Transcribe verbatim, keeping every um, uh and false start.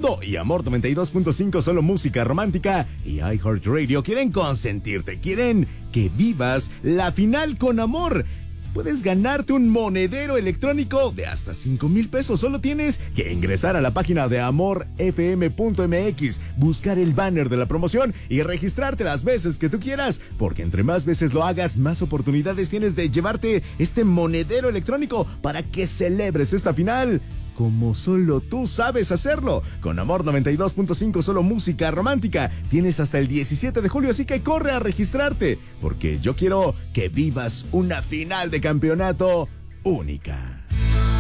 Mundo y Amor noventa y dos punto cinco Solo Música Romántica y iHeartRadio quieren consentirte, quieren que vivas la final con amor. Puedes ganarte un monedero electrónico de hasta cinco mil pesos. Solo tienes que ingresar a la página de amor f m punto m x, buscar el banner de la promoción y registrarte las veces que tú quieras, porque entre más veces lo hagas, más oportunidades tienes de llevarte este monedero electrónico para que celebres esta final como solo tú sabes hacerlo. Con Amor noventa y dos punto cinco Solo Música Romántica tienes hasta el diecisiete de julio, así que corre a registrarte, porque yo quiero que vivas una final de campeonato única.